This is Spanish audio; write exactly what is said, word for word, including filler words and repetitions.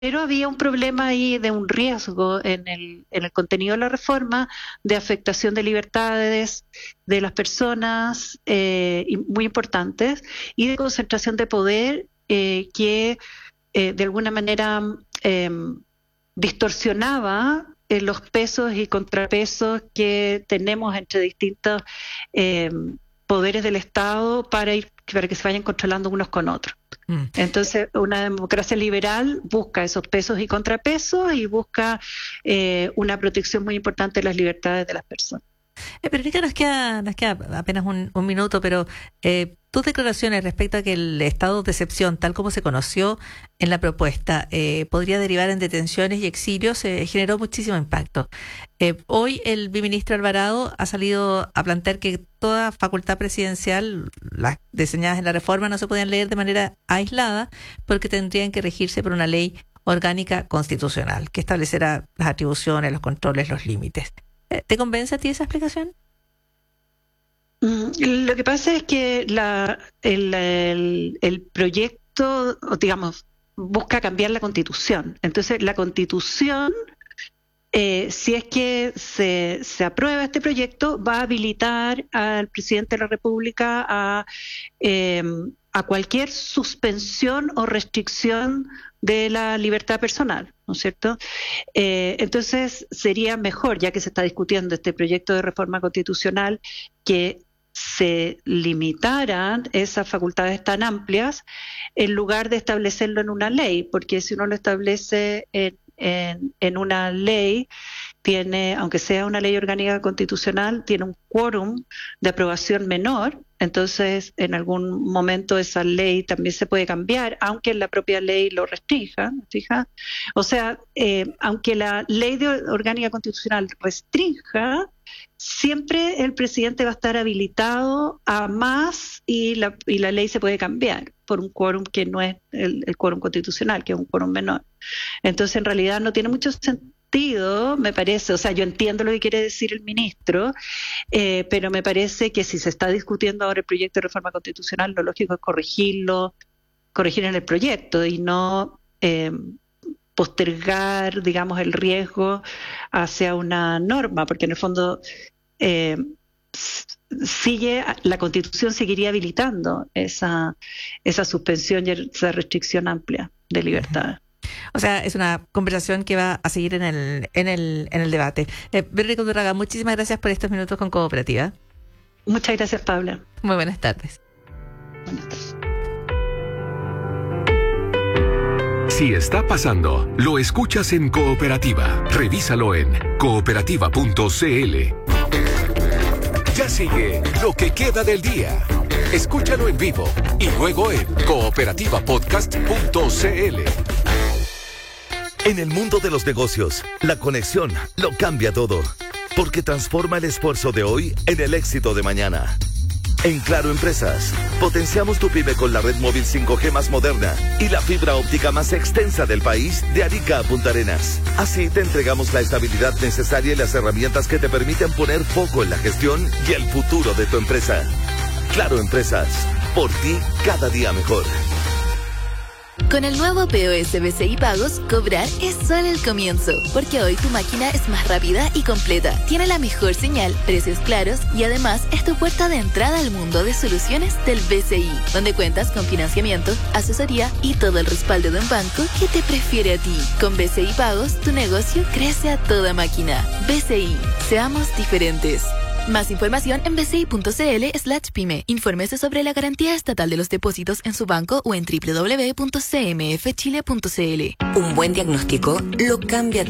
Pero había un problema ahí de un riesgo en el, en el contenido de la reforma de afectación de libertades de las personas, eh, y muy importantes, y de concentración de poder eh, que eh, de alguna manera eh, distorsionaba eh, los pesos y contrapesos que tenemos entre distintos eh, poderes del Estado para ir para que se vayan controlando unos con otros. Mm. Entonces, una democracia liberal busca esos pesos y contrapesos y busca eh, una protección muy importante de las libertades de las personas. Eh, pero Erika, nos queda, nos queda apenas un, un minuto, pero eh, tus declaraciones respecto a que el estado de excepción, tal como se conoció en la propuesta, eh, podría derivar en detenciones y exilios, eh, generó muchísimo impacto. Eh, hoy el biministro Alvarado ha salido a plantear que toda facultad presidencial, las diseñadas en la reforma, no se podían leer de manera aislada porque tendrían que regirse por una ley orgánica constitucional que establecerá las atribuciones, los controles, los límites. ¿Te convence a ti esa explicación? Mm, lo que pasa es que la, el, el, el proyecto, digamos, busca cambiar la Constitución. Entonces, la Constitución, eh, si es que se, se aprueba este proyecto, va a habilitar al presidente de la República a, eh, a cualquier suspensión o restricción de la libertad personal, ¿no es cierto? Eh, entonces sería mejor, ya que se está discutiendo este proyecto de reforma constitucional, que se limitaran esas facultades tan amplias en lugar de establecerlo en una ley, porque si uno lo establece en, en, en una ley, tiene, aunque sea una ley orgánica constitucional, tiene un quórum de aprobación menor. Entonces, en algún momento esa ley también se puede cambiar, aunque la propia ley lo restrinja, ¿fija? O sea, eh, aunque la ley de orgánica constitucional restrinja, siempre el presidente va a estar habilitado a más y la, y la ley se puede cambiar por un quórum que no es el, el quórum constitucional, que es un quórum menor. Entonces, en realidad no tiene mucho sentido, me parece, o sea, yo entiendo lo que quiere decir el ministro, eh, pero me parece que si se está discutiendo ahora el proyecto de reforma constitucional, lo lógico es corregirlo, corregir en el proyecto y no eh, postergar, digamos, el riesgo hacia una norma, porque en el fondo eh, sigue, la Constitución seguiría habilitando esa, esa suspensión y esa restricción amplia de libertad. O sea, es una conversación que va a seguir en el en el en el debate. Eh, Verónica Undurraga, muchísimas gracias por estos minutos con Cooperativa. Muchas gracias, Paula. Muy buenas tardes. Buenas tardes. Si está pasando, lo escuchas en Cooperativa. Revísalo en cooperativa punto c l. Ya sigue lo que queda del día. Escúchalo en vivo y luego en cooperativa podcast punto c l. En el mundo de los negocios, la conexión lo cambia todo, porque transforma el esfuerzo de hoy en el éxito de mañana. En Claro Empresas, potenciamos tu pyme con la red móvil cinco G más moderna y la fibra óptica más extensa del país de Arica a Punta Arenas. Así te entregamos la estabilidad necesaria y las herramientas que te permiten poner foco en la gestión y el futuro de tu empresa. Claro Empresas, por ti cada día mejor. Con el nuevo P O S B C I Pagos, cobrar es solo el comienzo, porque hoy tu máquina es más rápida y completa, tiene la mejor señal, precios claros y además es tu puerta de entrada al mundo de soluciones del B C I, donde cuentas con financiamiento, asesoría y todo el respaldo de un banco que te prefiere a ti. Con B C I Pagos, tu negocio crece a toda máquina. B C I, seamos diferentes. Más información en b c i punto c l slash pyme. Infórmese sobre la garantía estatal de los depósitos en su banco o en doble u doble u doble u punto c m f chile punto c l. Un buen diagnóstico lo cambia todo.